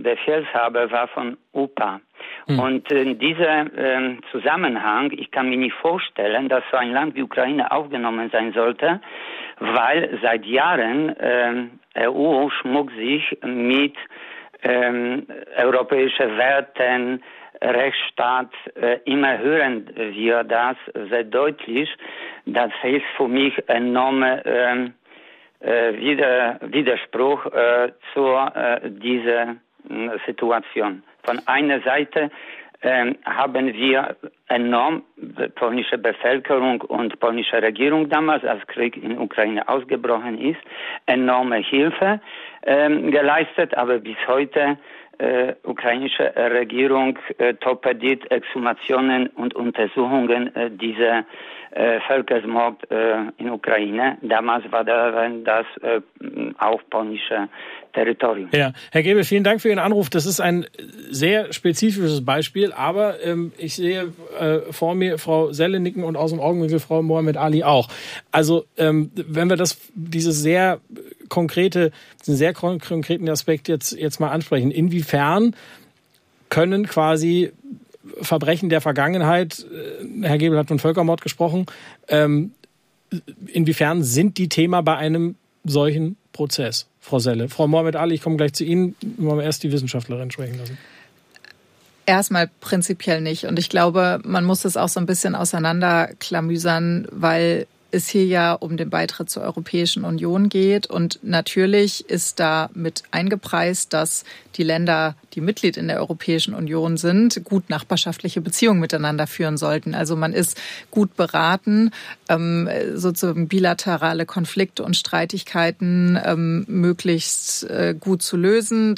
Befehlshaber war von UPA. Und in diesem Zusammenhang, ich kann mir nicht vorstellen, dass so ein Land wie Ukraine aufgenommen sein sollte, weil seit Jahren EU schmuckt sich mit europäischen Werten, Rechtsstaat, immer hören wir das sehr deutlich. Das ist für mich enormer Widerspruch zu dieser Situation. Von einer Seite haben wir enorm polnische Bevölkerung und polnische Regierung damals, als Krieg in Ukraine ausgebrochen ist, enorme Hilfe geleistet, aber bis heute ukrainische Regierung torpediert Exhumationen und Untersuchungen dieser Völkermord in Ukraine. Damals war das auch polnische Territorium. Ja, Herr Gebel, vielen Dank für Ihren Anruf. Das ist ein sehr spezifisches Beispiel, aber ich sehe vor mir Frau Selle nicken und aus dem Augenwinkel Frau Mohammed Ali auch. Also wenn wir diesen sehr konkreten Aspekt jetzt mal ansprechen, inwiefern können quasi Verbrechen der Vergangenheit, Herr Gebel hat von Völkermord gesprochen, inwiefern sind die Thema bei einem solchen Prozess, Frau Selle? Frau Mohammed Ali, ich komme gleich zu Ihnen, wollen wir erst die Wissenschaftlerin sprechen lassen. Erstmal prinzipiell nicht. Und ich glaube, man muss es auch so ein bisschen auseinanderklamüsern, weil es hier ja um den Beitritt zur Europäischen Union geht. Und natürlich ist da mit eingepreist, dass die Länder, die Mitglied in der Europäischen Union sind, gut nachbarschaftliche Beziehungen miteinander führen sollten. Also man ist gut beraten, sozusagen bilaterale Konflikte und Streitigkeiten möglichst gut zu lösen.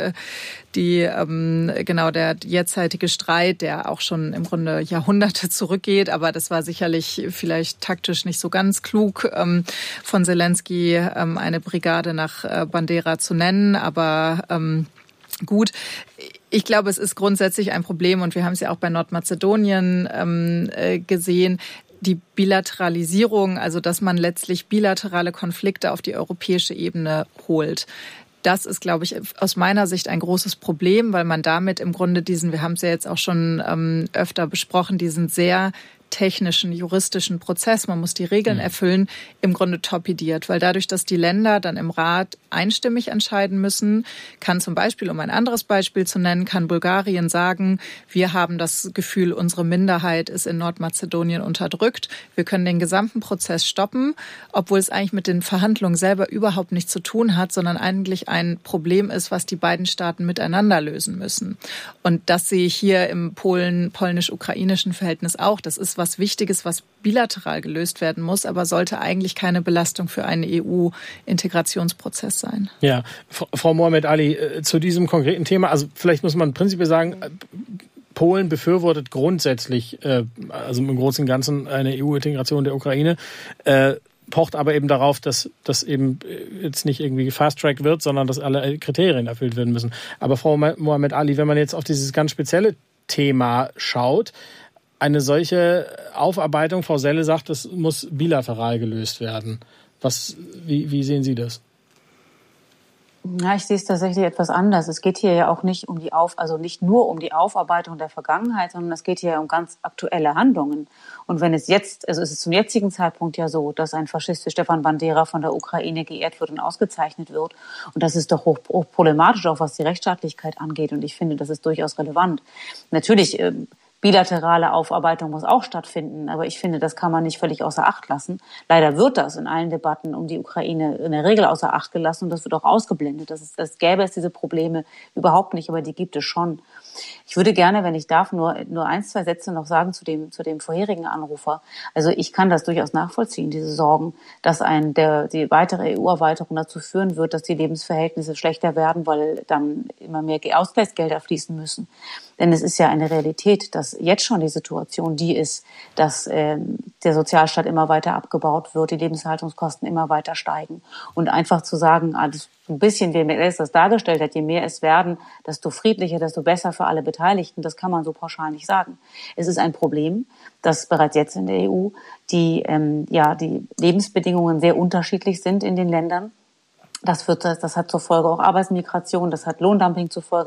Der jetzige Streit, der auch schon im Grunde Jahrhunderte zurückgeht, aber das war sicherlich vielleicht taktisch nicht so ganz klug, von Zelensky eine Brigade nach Bandera zu nennen, aber gut. Ich glaube, es ist grundsätzlich ein Problem und wir haben es ja auch bei Nordmazedonien gesehen. Die Bilateralisierung, also dass man letztlich bilaterale Konflikte auf die europäische Ebene holt. Das ist, glaube ich, aus meiner Sicht ein großes Problem, weil man damit im Grunde wir haben es ja jetzt auch schon öfter besprochen, diesen sehr technischen, juristischen Prozess, man muss die Regeln erfüllen, im Grunde torpediert. Weil dadurch, dass die Länder dann im Rat einstimmig entscheiden müssen, kann zum Beispiel, um ein anderes Beispiel zu nennen, kann Bulgarien sagen, wir haben das Gefühl, unsere Minderheit ist in Nordmazedonien unterdrückt. Wir können den gesamten Prozess stoppen, obwohl es eigentlich mit den Verhandlungen selber überhaupt nichts zu tun hat, sondern eigentlich ein Problem ist, was die beiden Staaten miteinander lösen müssen. Und das sehe ich hier im polnisch-ukrainischen Verhältnis auch. Das ist was Wichtiges, was bilateral gelöst werden muss, aber sollte eigentlich keine Belastung für einen EU-Integrationsprozess sein. Ja, Frau Mohammed Ali, zu diesem konkreten Thema, also vielleicht muss man prinzipiell sagen, Polen befürwortet grundsätzlich, also im Großen und Ganzen, eine EU-Integration der Ukraine, pocht aber eben darauf, dass das eben jetzt nicht irgendwie fast-track wird, sondern dass alle Kriterien erfüllt werden müssen. Aber Frau Mohammed Ali, wenn man jetzt auf dieses ganz spezielle Thema schaut, eine solche Aufarbeitung, Frau Selle sagt, das muss bilateral gelöst werden. Wie sehen Sie das? Ja, ich sehe es tatsächlich etwas anders. Es geht hier ja auch nicht nicht nur um die Aufarbeitung der Vergangenheit, sondern es geht hier um ganz aktuelle Handlungen. Und wenn es ist es zum jetzigen Zeitpunkt ja so, dass ein Faschist wie Stefan Bandera von der Ukraine geehrt wird und ausgezeichnet wird. Und das ist doch hoch problematisch, auch was die Rechtsstaatlichkeit angeht. Und ich finde, das ist durchaus relevant. Natürlich, bilaterale Aufarbeitung muss auch stattfinden, aber ich finde, das kann man nicht völlig außer Acht lassen. Leider wird das in allen Debatten um die Ukraine in der Regel außer Acht gelassen und das wird auch ausgeblendet. Das gäbe es diese Probleme überhaupt nicht, aber die gibt es schon. Ich würde gerne, wenn ich darf, nur 1, 2 Sätze noch sagen zu dem vorherigen Anrufer. Also ich kann das durchaus nachvollziehen, diese Sorgen, dass die weitere EU-Erweiterung dazu führen wird, dass die Lebensverhältnisse schlechter werden, weil dann immer mehr Ausgleichsgelder fließen müssen. Denn es ist ja eine Realität, dass jetzt schon die Situation die ist, dass der Sozialstaat immer weiter abgebaut wird, die Lebenshaltungskosten immer weiter steigen. Und einfach zu sagen, ein bisschen, wie er das dargestellt hat, je mehr es werden, desto friedlicher, desto besser für alle Beteiligten, das kann man so pauschal nicht sagen. Es ist ein Problem, dass bereits jetzt in der EU die Lebensbedingungen sehr unterschiedlich sind in den Ländern. Das hat zur Folge auch Arbeitsmigration, das hat Lohndumping zur Folge.